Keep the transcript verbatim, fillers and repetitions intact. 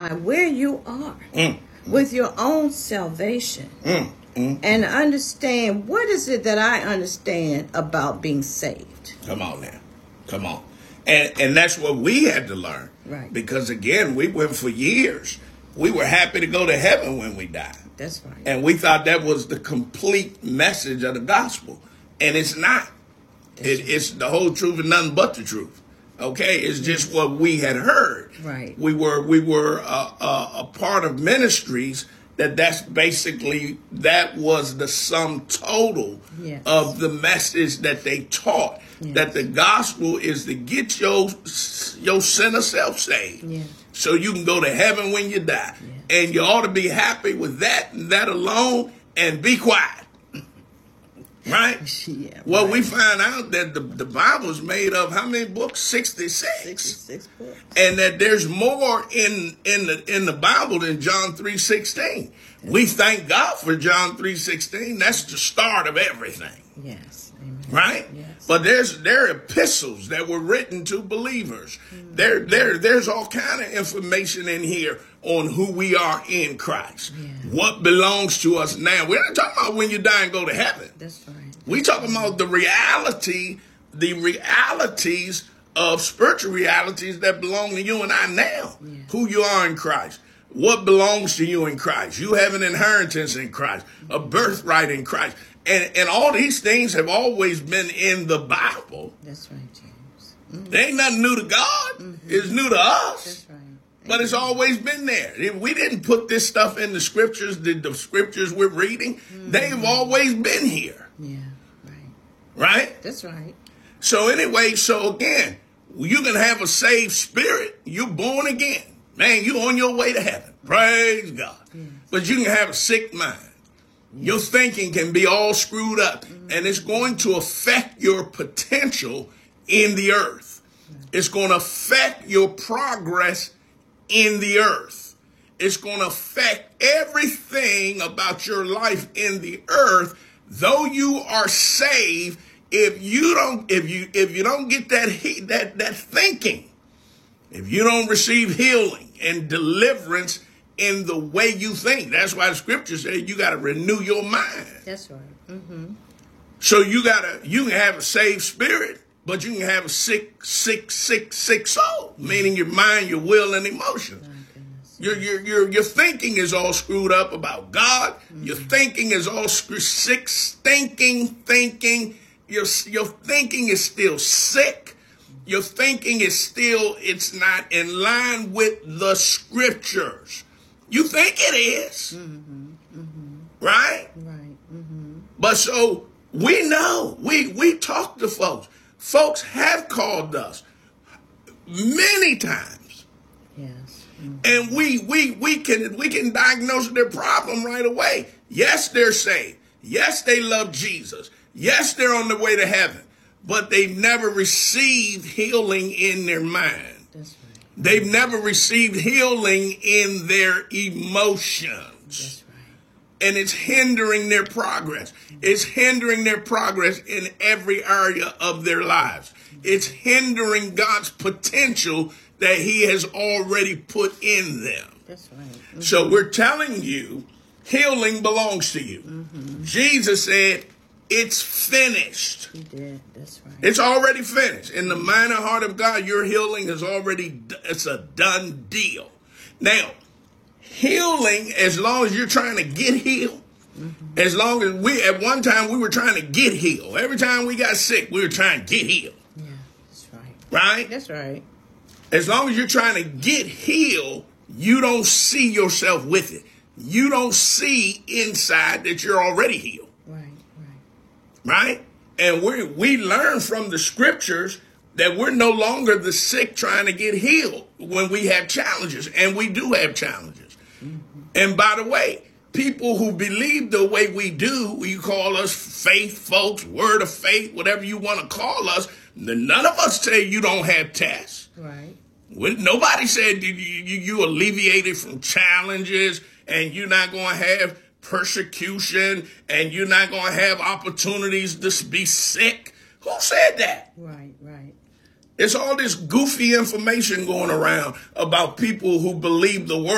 where you are Mm. with your own salvation. Mm. Mm. And understand, what is it that I understand about being saved? Come on now. Come on. And and that's what we had to learn. Right. Because again, we went for years. We were happy to go to heaven when we died. That's right. And we thought that was the complete message of the gospel. And it's not. It, it's the whole truth and nothing but the truth. Okay? It's just what we had heard. Right. We were we were uh, uh, a part of ministries that that's basically, that was the sum total Yes. of the message that they taught. Yes. That the gospel is to get your, your sinner self saved. Yes. So you can go to heaven when you die. Yes. And you ought to be happy with that and that alone, and be quiet. Right? Yeah, well, right. we find out that the, the Bible is made of how many books? sixty-six. sixty-six books. And that there's more in in the in the Bible than John three sixteen. We thank God for John three sixteen. That's the start of everything. Yes. Amen. Right? Yes. But there's there are epistles that were written to believers. Mm-hmm. There there there's all kind of information in here on who we are in Christ. Yeah. What belongs to us now. We're not talking about when you die and go to heaven. That's right. We talking about the reality, the realities of spiritual realities that belong to you and I now. Yeah. Who you are in Christ. What belongs to you in Christ. You have an inheritance in Christ. A birthright in Christ. And and all these things have always been in the Bible. That's right, James. Mm-hmm. They ain't nothing new to God. Mm-hmm. It's new to us. That's right. But it's always been there. If we didn't put this stuff in the scriptures, the, the scriptures we're reading, mm-hmm. they've always been here. Yeah, right. Right? That's right. So anyway, so again, you can have a saved spirit. You're born again. Man, you're on your way to heaven. Praise God. Yes. But you can have a sick mind. Yes. Your thinking can be all screwed up. Mm-hmm. And it's going to affect your potential in the earth. Mm-hmm. It's going to affect your progress in the earth. It's going to affect everything about your life in the earth. Though you are saved, if you don't, if you, if you don't get that, that, that thinking, if you don't receive healing and deliverance in the way you think, that's why the scripture says you got to renew your mind. That's right. Mm-hmm. So you got to, you can have a saved spirit, but you can have a sick, sick, sick, sick soul, meaning your mind, your will, and emotions. Your, your, your, your thinking is all screwed up about God. Mm-hmm. Your thinking is all screwed, sick, stinking thinking. Your, your thinking is still sick. Your thinking is still, it's not in line with the scriptures. You think it is. Mm-hmm. Mm-hmm. Right? Right. Mm-hmm. But so we know, we, we talk to folks. Folks have called us many times. Yes. Mm-hmm. And we we we can we can diagnose their problem right away. Yes, they're saved. Yes, they love Jesus. Yes, they're on the way to heaven. But they've never received healing in their mind. That's right. They've never received healing in their emotions. That's right. And it's hindering their progress. It's hindering their progress in every area of their lives. It's hindering God's potential that he has already put in them. That's right. Mm-hmm. So we're telling you, healing belongs to you. Mm-hmm. Jesus said, it's finished. He did. That's right. It's already finished. In the mind and heart of God, your healing is already, it's a done deal. Now, healing, as long as you're trying to get healed, mm-hmm. as long as we, at one time, we were trying to get healed. Every time we got sick, we were trying to get healed. Yeah, that's right. Right? That's right. As long as you're trying to get healed, you don't see yourself with it. You don't see inside that you're already healed. Right, right. Right? And we we learn from the scriptures that we're no longer the sick trying to get healed when we have challenges. And we do have challenges. Mm-hmm. And by the way, people who believe the way we do, you call us faith folks, word of faith, whatever you want to call us, none of us say you don't have tests. Right. Nobody said you, you, you alleviated from challenges and you're not going to have persecution and you're not going to have opportunities to be sick. Who said that? Right, right. It's all this goofy information going around about people who believe the word.